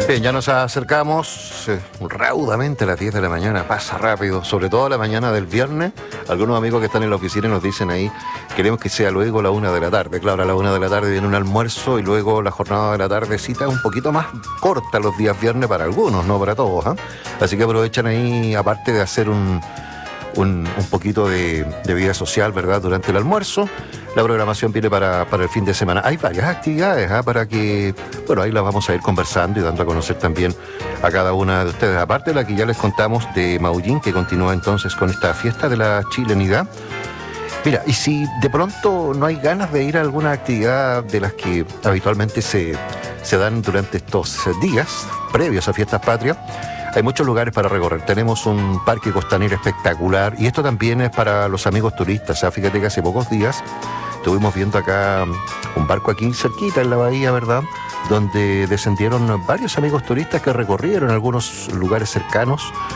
Bien, ya nos acercamos raudamente a las 10 de la mañana, pasa rápido, sobre todo la mañana del viernes. Algunos amigos que están en la oficina nos dicen ahí, queremos que sea luego la 1 de la tarde. Claro, a la 1 de la tarde viene un almuerzo y luego la jornada de la tardecita es un poquito más corta los días viernes para algunos, no para todos, ¿eh? Así que aprovechan ahí, aparte de hacer un poquito de vida social, ¿verdad?, durante el almuerzo. La programación viene para el fin de semana. Hay varias actividades para que, bueno, ahí las vamos a ir conversando y dando a conocer también a cada una de ustedes. Aparte de la que ya les contamos de Maullín, que continúa entonces con esta fiesta de la chilenidad. Mira, y si de pronto no hay ganas de ir a alguna actividad de las que habitualmente se dan durante estos días previos a Fiestas Patrias, hay muchos lugares para recorrer. Tenemos un parque costanero espectacular y esto también es para los amigos turistas. Fíjate que hace pocos días estuvimos viendo acá un barco aquí cerquita en la bahía, ¿verdad?, donde descendieron varios amigos turistas que recorrieron algunos lugares cercanos